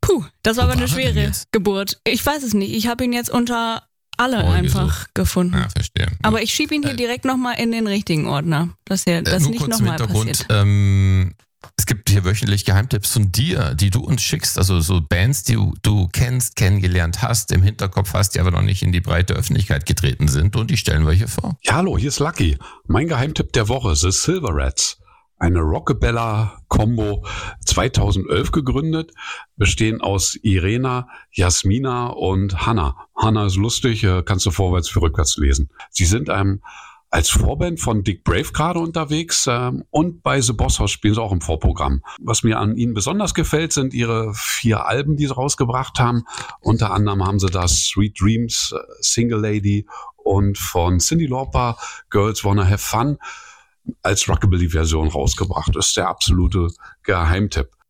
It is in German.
Das war aber eine war er denn schwere jetzt? Geburt. Ich weiß es nicht. Ich habe ihn jetzt unter alle Oh, einfach gefunden. Ja, verstehe. Aber ich schiebe ihn hier direkt nochmal in den richtigen Ordner, dass das nur nicht kurz im nochmal Hintergrund. passiert. Es gibt hier wöchentlich Geheimtipps von dir, die du uns schickst, also so Bands, die du kennst, kennengelernt hast, im Hinterkopf hast, die aber noch nicht in die breite Öffentlichkeit getreten sind, und die stellen wir hier vor. Ja, hallo, hier ist Lucky. Mein Geheimtipp der Woche, The Silver Rats. Eine Rockabella-Combo 2011 gegründet, bestehen aus Irena, Jasmina und Hannah. Hannah ist lustig, kannst du vorwärts wie rückwärts lesen. Sie sind als Vorband von Dick Brave gerade unterwegs und bei The Boss House spielen sie auch im Vorprogramm. Was mir an ihnen besonders gefällt, sind ihre 4 Alben, die sie rausgebracht haben. Unter anderem haben sie das Sweet Dreams, Single Lady und von Cyndi Lauper Girls Wanna Have Fun als Rockabilly-Version rausgebracht. Das ist der absolute Geheimtipp.